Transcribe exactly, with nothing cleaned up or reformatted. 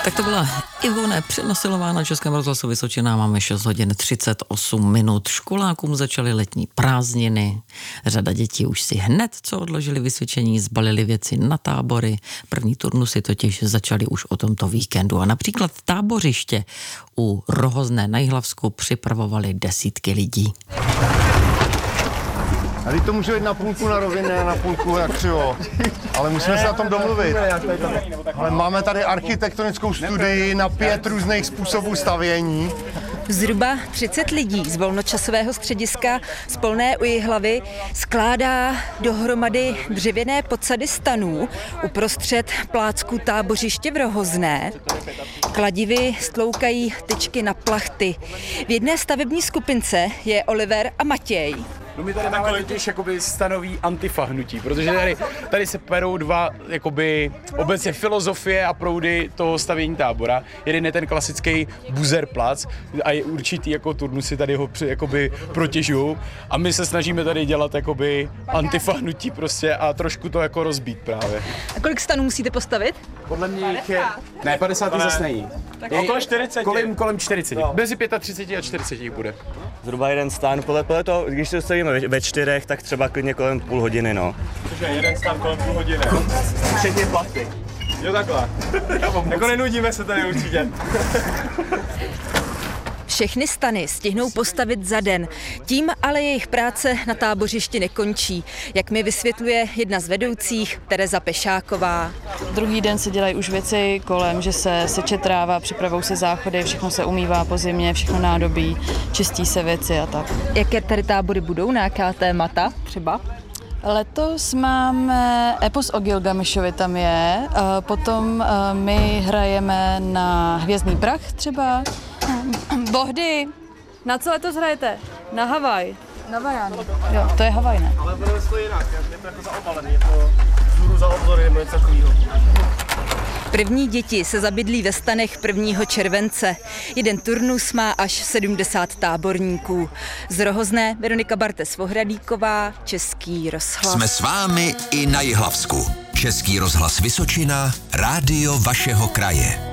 Tak to byla Ivone Přenosilová na Českém rozhlasu Vysočina. Máme šest hodin třicet osm minut. Školákům začaly letní prázdniny. Řada dětí už si hned, co odložili vysvědčení, zbalili věci na tábory. První turnusy totiž začaly už o tomto víkendu. A například tábořiště u Rohozné na Jihlavsku připravovali desítky lidí. A teď to může být na půlku na rovině a na půlku na křivo. Ale musíme se na tom domluvit. Ale máme tady architektonickou studii na pět různých způsobů stavění. Zhruba třicet lidí z volnočasového střediska Spolné u Jihlavy skládá dohromady dřevěné podsady stanů uprostřed plácku tábořiště v Rohozné. Kladivy stloukají tyčky na plachty. V jedné stavební skupince je Oliver a Matěj. No my tady máme totiž jakoby stanoví antifahnutí, protože tady, tady se perou dva jakoby obecně filozofie a proudy toho stavění tábora. Jeden je ten klasický buzerplac a je určitý jako turnusy tady ho při, jakoby protěžují a my se snažíme tady dělat jakoby antifahnutí prostě a trošku to jako rozbít právě. A kolik stanů musíte postavit? Podle mě jich je... Ne, padesát zase nejí. Okolo čtyřicet. Kolem, kolem čtyřicet. No. Mezi třicet pět a čtyřicet jich bude. Zhruba jeden stán, podle, podle toho, když to stavíme ve, ve čtyřech, tak třeba klidně kolem půl hodiny, no. Cože, jeden stán kolem půl hodiny. Včetně plachty. Jo, takhle. Jako nenudíme se tady určitě. Všechny stany stihnou postavit za den. Tím ale jejich práce na tábořišti nekončí, jak mi vysvětluje jedna z vedoucích, Tereza Pešáková. Druhý den se dělají už věci kolem, že se seče tráva, připravují se záchody, všechno se umývá po zimě, všechno nádobí, čistí se věci a tak. Jaké tady tábory budou, na jaká témata třeba? Letos máme epos o Gilgamešovi, tam je, potom my hrajeme na Hvězdný prach třeba. Bohdy, na co letos hrajete? Na Havaj. Na Vajány. Jo, to je Havaj, ne? Ale bude to jinak, je to jako zaobalený, je to vzhůru za obzory nebo něco takového. První děti se zabydlí ve stanech prvního července. Jeden turnus má až sedmdesát táborníků. Z Rohozné Veronika Bartes-Vohradíková, Český rozhlas. Jsme s vámi i na Jihlavsku. Český rozhlas Vysočina, rádio vašeho kraje.